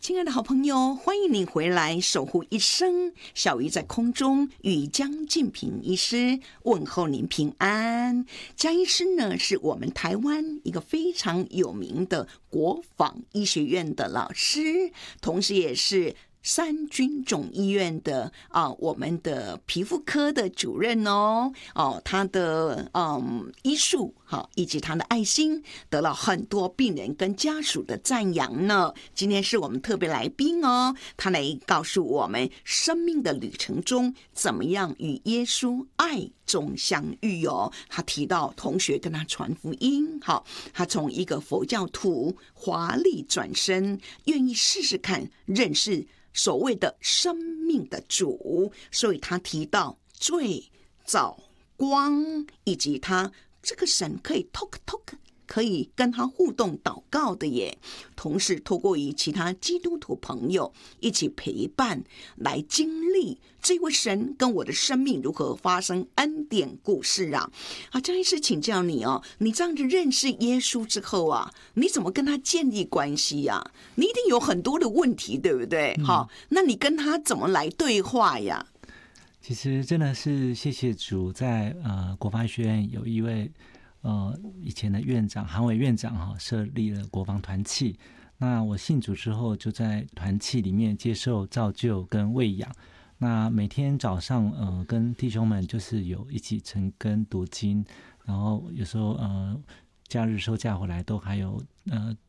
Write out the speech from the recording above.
亲爱的好朋友，欢迎你回来守护一生。小鱼在空中与江静平医师问候您平安。江医师呢，是我们台湾一个非常有名的国防医学院的老师，同时也是三军总医院的我们的皮肤科的主任他的医术以及他的爱心得到很多病人跟家属的赞扬呢。今天是我们特别来宾他来告诉我们生命的旅程中怎么样与耶稣爱中相遇他提到同学跟他传福音，他从一个佛教徒华丽转身，愿意试试看认识所谓的生命的主，所以他提到罪、早、光，以及他这个神可以 talk， 可以跟他互动祷告的耶。同时透过与其他基督徒朋友一起陪伴来经历这位神跟我的生命如何发生恩典故事张医师请教你你这样子认识耶稣之后你怎么跟他建立关系你一定有很多的问题，对不对？那你跟他怎么来对话呀？ 其实真的是谢谢主，在国防学院有一位以前的院长韩伟院长设立了国防团契。那我信主之后，就在团契里面接受造就跟喂养。那每天早上跟弟兄们就是有一起晨更读经，然后有时候假日收假回来都还有